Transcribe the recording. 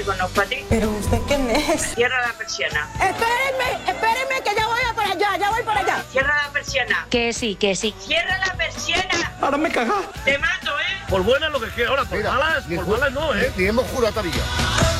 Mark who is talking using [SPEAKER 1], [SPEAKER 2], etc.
[SPEAKER 1] Conozco a ti.
[SPEAKER 2] ¿Pero usted quién es?
[SPEAKER 1] Cierra la persiana.
[SPEAKER 2] Espérenme, que ya voy para allá.
[SPEAKER 1] Cierra la persiana.
[SPEAKER 3] Que sí.
[SPEAKER 1] Cierra la persiana.
[SPEAKER 4] Ahora me cagas.
[SPEAKER 1] Te mato, ¿eh?
[SPEAKER 5] Por buenas lo que quiera, ahora por malas no, ¿eh?
[SPEAKER 6] Ni hemos jurado todavía.